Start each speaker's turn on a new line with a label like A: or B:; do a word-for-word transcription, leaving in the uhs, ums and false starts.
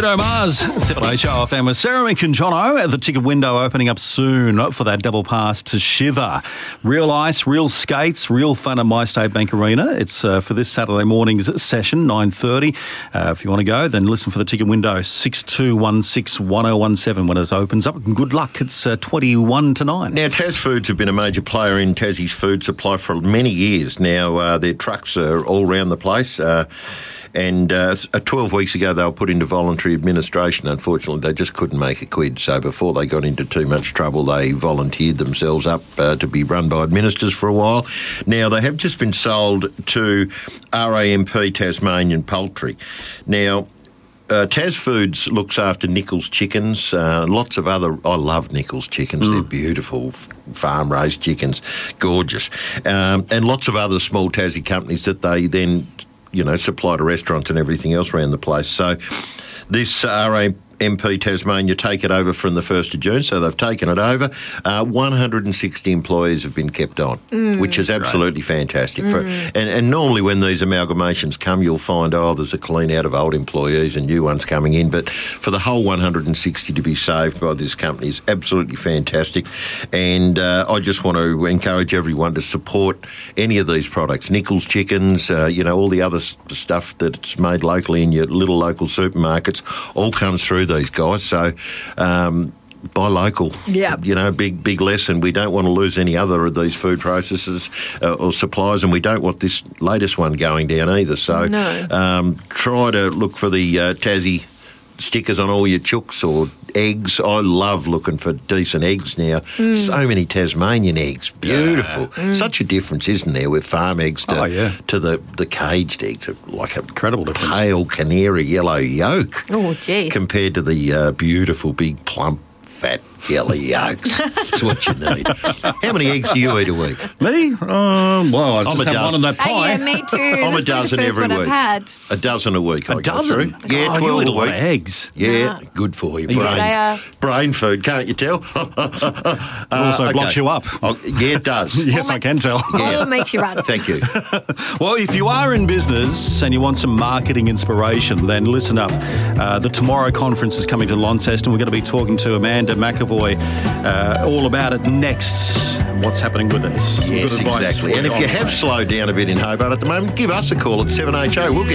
A: Bruno Mars, seven H O F M with Sarah Mick and Jono. The ticket window opening up soon for that double pass to Shiver. Real ice, real skates, real fun at MyState Bank Arena. It's uh, for this Saturday morning's session, nine thirty. Uh, if you want to go, then listen for the ticket window, six two one six one oh one seven when it opens up. Good luck. It's uh, twenty-one to nine.
B: Now, Tas Foods have been a major player in Tassie's food supply for many years now. Uh, their trucks are all around the place. Uh, And uh, twelve weeks ago, they were put into voluntary administration. Unfortunately, they just couldn't make a quid. So before they got into too much trouble, they volunteered themselves up uh, to be run by ministers for a while. Now, they have just been sold to R A M P Tasmanian Poultry. Now, Uh, Tas Foods looks after Nichols chickens, uh, lots of other... I love Nichols chickens. Mm. They're beautiful f- farm-raised chickens, gorgeous. Um, and lots of other small Tassie companies that they then, you know, supply to restaurants and everything else around the place. So this R A M P Tasmania take it over from the first of June, so they've taken it over. Uh, one hundred sixty employees have been kept on, mm, which is absolutely great. Fantastic. Mm. For, and, and normally when these amalgamations come, you'll find, oh, there's a clean out of old employees and new ones coming in. But for the whole one hundred sixty to be saved by this company is absolutely fantastic. And uh, I just want to encourage everyone to support any of these products. Nichols chickens, uh, you know, all the other stuff that's made locally in your little local supermarkets all comes through these guys, so um, buy local.
C: Yeah,
B: you know, big big lesson. We don't want to lose any other of these food processors uh, or suppliers, and we don't want this latest one going down either. So
C: no.
B: um, try to look for the uh, Tassie stickers on all your chooks or eggs. I love looking for decent eggs now. Mm. So many Tasmanian eggs. Beautiful.
A: Yeah.
B: Mm. Such a difference, isn't there, with farm eggs to,
A: oh, yeah.
B: to the, the caged eggs. Like a
A: incredible difference.
B: Pale canary yellow yolk.
C: Oh, gee.
B: Compared to the uh, beautiful, big, plump, fat, yellow yolks. That's what you need. How many eggs do you eat a week?
A: Me? Um, well, I
B: I'm
A: just
B: a
A: have
B: dozen.
A: one in that pie.
C: Oh, yeah, me too.
B: I'm
C: That's
B: a dozen
C: the first
B: every
C: one
B: week.
C: I've had.
B: A dozen a week.
A: A
B: I
A: dozen?
B: Go through. Yeah,
A: oh,
B: twelve
A: you eat
B: a
A: a lot
B: week.
A: of eggs.
B: Yeah,
C: Nah.
B: good for you.
A: Yeah,
B: Brain,
C: they are.
B: brain food, can't you tell?
A: It also blocks you up.
B: Oh, yeah, it does.
A: Yes, I can tell.
B: Yeah.
C: Oh, it makes you run.
B: Thank you.
A: Well, if you are in business and you want some marketing inspiration, then listen up. Uh, the Tomorrow Conference is coming to Launceston. We're going to be talking to Amanda McAvoy uh, all about it next. What's happening with it? Some
B: Yes,
A: good advice
B: exactly.
A: for
B: And
A: you
B: if you
A: on the
B: have
A: way.
B: slowed down a bit in Hobart at the moment, give us a call at seven H O. We'll get